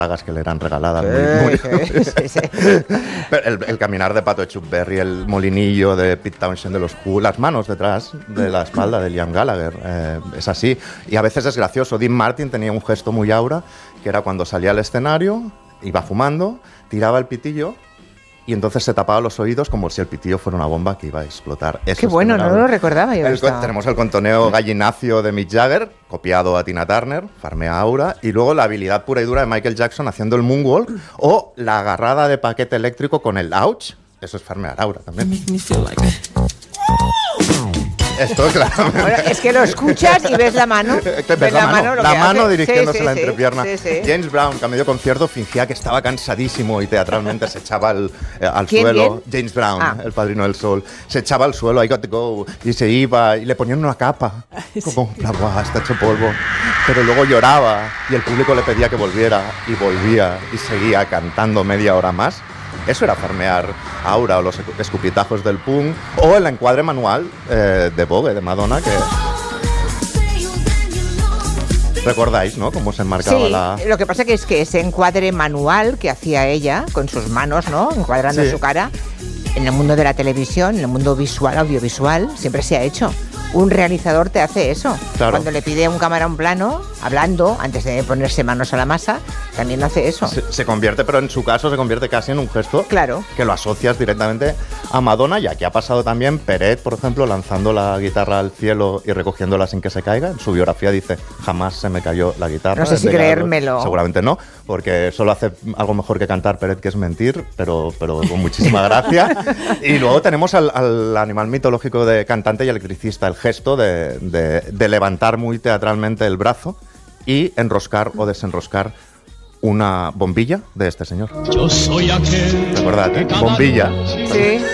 que le eran regaladas. Sí. El caminar de Pato Chuckberry, el molinillo de Pete Townshend de los Who, las manos detrás de la espalda de Liam Gallagher, es así. Y a veces es gracioso. Dean Martin tenía un gesto muy aura, que era cuando salía al escenario, iba fumando, tiraba el pitillo y entonces se tapaba los oídos como si el pitillo fuera una bomba que iba a explotar. Qué bueno, no lo recordaba yo. Tenemos el contoneo gallinacio de Mick Jagger, copiado a Tina Turner, farmea Aura, y luego la habilidad pura y dura de Michael Jackson haciendo el moonwalk, o la agarrada de paquete eléctrico con el ouch, eso es farmear Aura también. Esto, claramente. Bueno, es que lo escuchas y ves la mano. Ves la mano dirigiéndose la entrepierna. Sí. James Brown, que a medio concierto fingía que estaba cansadísimo y teatralmente se echaba al ¿Quién, suelo. quién? James Brown, el padrino del sol. Se echaba al suelo, I got to go, y se iba, y le ponían una capa. Como, guau, está hecho polvo. Pero luego lloraba, y el público le pedía que volviera, y volvía, y seguía cantando media hora más. Eso era farmear Aura, o los escupitajos del punk, o el encuadre manual de Vogue, de Madonna, que... ¿Recordáis, no? Cómo se enmarcaba Lo que pasa es que ese encuadre manual que hacía ella, con sus manos, ¿no? Encuadrando su cara, en el mundo de la televisión, en el mundo visual, audiovisual, siempre se ha hecho. Un realizador te hace eso. Claro. Cuando le pide a un cámara un plano, hablando, antes de ponerse manos a la masa, también hace eso. Se convierte, pero en su caso se convierte casi en un gesto Claro. que lo asocias directamente a Madonna, ya que ha pasado también Peret, por ejemplo, lanzando la guitarra al cielo y recogiéndola sin que se caiga. En su biografía dice, jamás se me cayó la guitarra. No sé si creérmelo. Seguramente no, porque solo hace algo mejor que cantar Peret, que es mentir, pero con muchísima gracia. Y luego tenemos al animal mitológico de cantante y electricista, el gesto de levantar muy teatralmente el brazo y enroscar o desenroscar una bombilla de este señor. Yo soy aquel. ¿Recordad? Bombilla. Sí.